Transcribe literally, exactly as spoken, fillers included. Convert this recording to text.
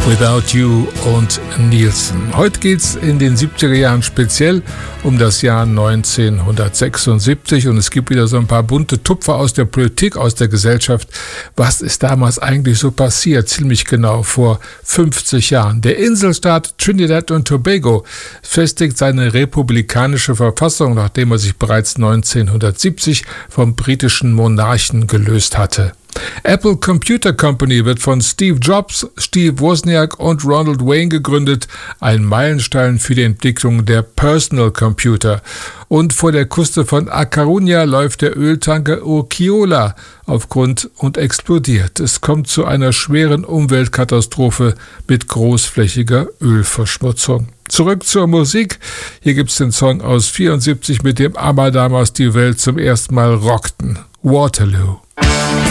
Without You und Nielsen. Heute geht's in den siebziger Jahren speziell um das Jahr neunzehnhundertsechsundsiebzig und es gibt wieder so ein paar bunte Tupfer aus der Politik, aus der Gesellschaft. Was ist damals eigentlich so passiert? Ziemlich genau vor fünfzig Jahren. Der Inselstaat Trinidad und Tobago festigt seine republikanische Verfassung, nachdem er sich bereits neunzehnhundertsiebzig vom britischen Monarchen gelöst hatte. Apple Computer Company wird von Steve Jobs, Steve Wozniak und Ronald Wayne gegründet, ein Meilenstein für die Entwicklung der Personal Computer. Und vor der Küste von A Coruña läuft der Öltanker Urkiola auf Grund und explodiert. Es kommt zu einer schweren Umweltkatastrophe mit großflächiger Ölverschmutzung. Zurück zur Musik. Hier gibt's den Song aus vierundsiebzig, mit dem ABBA damals die Welt zum ersten Mal rockten. Waterloo.